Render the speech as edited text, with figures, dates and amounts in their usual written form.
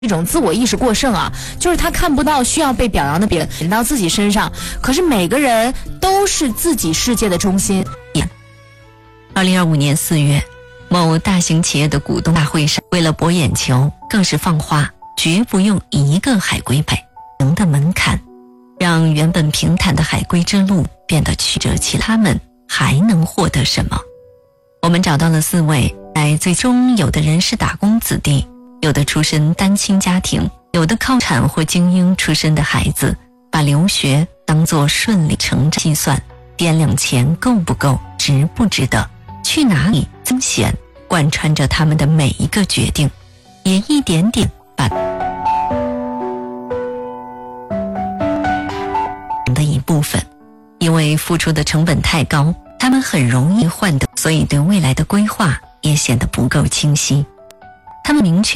一种自我意识过剩啊，就是他看不到需要被表扬的别人点到自己身上，可是每个人都是自己世界的中心。 2025年4月，某大型企业的股东大会上，为了博眼球，更是放话绝不用一个海归派的门槛，让原本平坦的海归之路变得曲折起来。他们还能获得什么？我们找到了4位，最终有的人是打工子弟，有的出身单亲家庭，有的靠产或精英出身的孩子，把留学当作顺理成章计算，掂量钱够不够，值不值得，去哪里增险，贯穿着他们的每一个决定，也一点点把的一部分。因为付出的成本太高，他们很容易换得，所以对未来的规划也显得不够清晰。他们明确